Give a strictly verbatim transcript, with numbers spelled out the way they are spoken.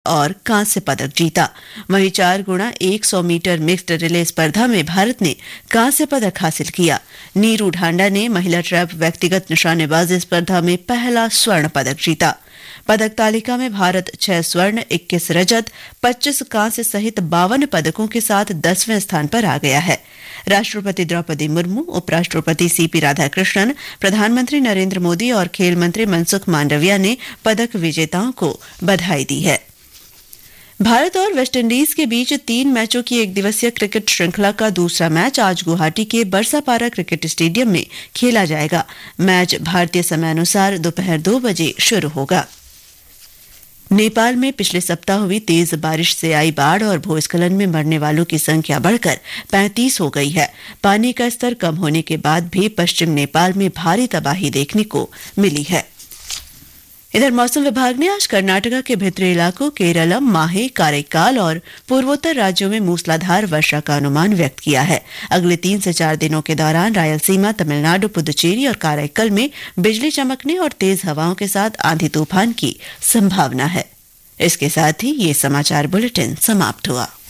और कांस्य पदक जीता। वहीं चार गुणा एक सौ मीटर मिक्स्ड रिले स्पर्धा में भारत ने कांस्य पदक हासिल किया। नीरू ढांडा ने महिला ट्रैप व्यक्तिगत निशानेबाजी स्पर्धा में पहला स्वर्ण पदक जीता। पदक तालिका में भारत छह स्वर्ण, इक्कीस रजत, पच्चीस कांस्य सहित बावन पदकों के साथ दसवें स्थान पर आ गया है। राष्ट्रपति द्रौपदी मुर्मू, उपराष्ट्रपति सीपी राधाकृष्णन, प्रधानमंत्री नरेंद्र मोदी और खेल मंत्री मनसुख मांडविया ने पदक विजेताओं को बधाई दी है। भारत और वेस्टइंडीज के बीच तीन मैचों की एक दिवसीय क्रिकेट श्रृंखला का दूसरा मैच आज गुवाहाटी के बरसापारा क्रिकेट स्टेडियम में खेला जाएगा। मैच भारतीय समयानुसार दोपहर दो बजे शुरू होगा। नेपाल में पिछले सप्ताह हुई तेज बारिश से आई बाढ़ और भूस्खलन में मरने वालों की संख्या बढ़कर पैंतीस हो गई है। पानी का स्तर कम होने के बाद भी पश्चिम नेपाल में भारी तबाही देखने को मिली है। इधर मौसम विभाग ने आज कर्नाटका के भित्री इलाकों केरलम, माहे, काराइकाल और पूर्वोत्तर राज्यों में मूसलाधार वर्षा का अनुमान व्यक्त किया है। अगले तीन से चार दिनों के दौरान रायलसीमा, तमिलनाडु, पुदुचेरी और काराइकल में बिजली चमकने और तेज हवाओं के साथ आंधी तूफान की संभावना है। इसके साथ ही ये समाचार बुलेटिन समाप्त हुआ।